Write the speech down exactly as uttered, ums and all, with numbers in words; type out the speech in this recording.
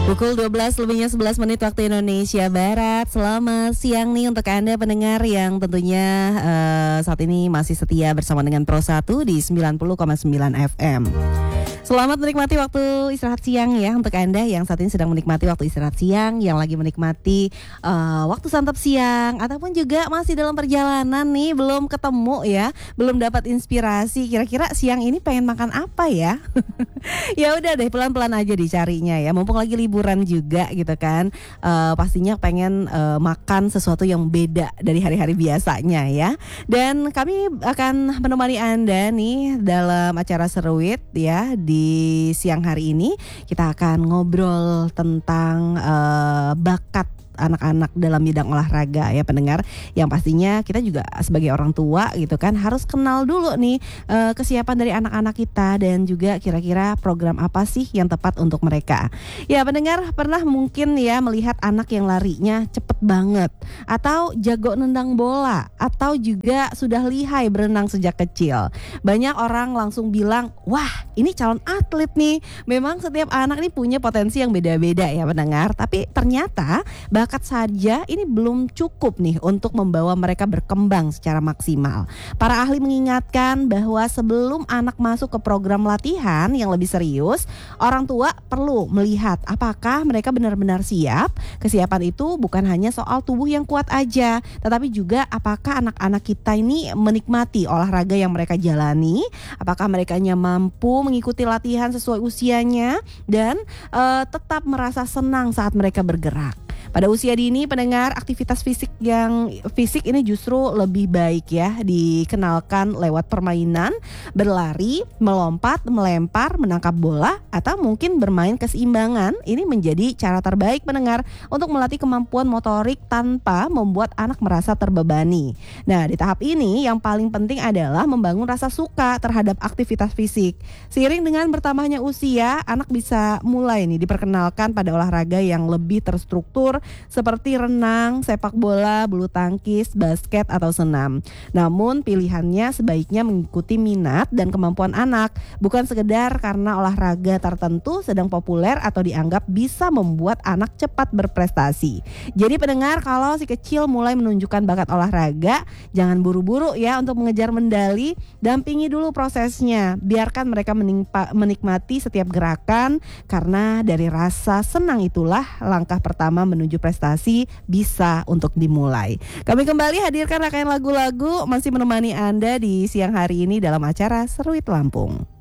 Pukul dua belas lebihnya sebelas menit waktu Indonesia Barat. Selamat siang nih untuk Anda pendengar yang tentunya uh, saat ini masih setia bersama dengan Pro satu di sembilan puluh koma sembilan F M. Selamat menikmati waktu istirahat siang ya untuk Anda yang saat ini sedang menikmati waktu istirahat siang, yang lagi menikmati uh, waktu santap siang, ataupun juga masih dalam perjalanan nih, belum ketemu ya, belum dapat inspirasi kira-kira siang ini pengen makan apa ya. Ya udah deh, pelan-pelan aja dicarinya ya, mumpung lagi liburan juga gitu kan. uh, Pastinya pengen uh, makan sesuatu yang beda dari hari-hari biasanya ya. Dan kami akan menemani Anda nih dalam acara Seruit ya. Di siang hari ini kita akan ngobrol tentang uh, bakat anak-anak dalam bidang olahraga ya pendengar, yang pastinya kita juga sebagai orang tua gitu kan harus kenal dulu nih uh, kesiapan dari anak-anak kita, dan juga kira-kira program apa sih yang tepat untuk mereka. Ya pendengar, pernah mungkin ya melihat anak yang larinya cepet banget, atau jago nendang bola, atau juga sudah lihai berenang sejak kecil. Banyak orang langsung bilang, wah ini calon atlet nih. Memang setiap anak ini punya potensi yang beda-beda ya pendengar, tapi ternyata bakat saja ini belum cukup nih untuk membawa mereka berkembang secara maksimal. Para ahli mengingatkan bahwa sebelum anak masuk ke program latihan yang lebih serius, orang tua perlu melihat apakah mereka benar-benar siap. Kesiapan itu bukan hanya soal tubuh yang kuat aja, tetapi juga apakah anak-anak kita ini menikmati olahraga yang mereka jalani, apakah mereka mampu mengikuti latihan sesuai usianya, dan uh, tetap merasa senang saat mereka bergerak. Pada usia dini pendengar, aktivitas fisik yang fisik ini justru lebih baik ya dikenalkan lewat permainan, berlari, melompat, melempar, menangkap bola, atau mungkin bermain keseimbangan. Ini menjadi cara terbaik pendengar untuk melatih kemampuan motorik tanpa membuat anak merasa terbebani. Nah, di tahap ini yang paling penting adalah membangun rasa suka terhadap aktivitas fisik. Seiring dengan bertambahnya usia, anak bisa mulai nih diperkenalkan pada olahraga yang lebih terstruktur seperti renang, sepak bola, bulu tangkis, basket, atau senam. Namun pilihannya sebaiknya mengikuti minat dan kemampuan anak, bukan sekedar karena olahraga tertentu sedang populer atau dianggap bisa membuat anak cepat berprestasi. Jadi pendengar, kalau si kecil mulai menunjukkan bakat olahraga, jangan buru-buru ya untuk mengejar medali. Dampingi dulu prosesnya, biarkan mereka menimpa, menikmati setiap gerakan, karena dari rasa senang itulah langkah pertama menuju prestasi bisa untuk dimulai. Kami kembali hadirkan rangkaian lagu-lagu masih menemani Anda di siang hari ini dalam acara Seruit Lampung.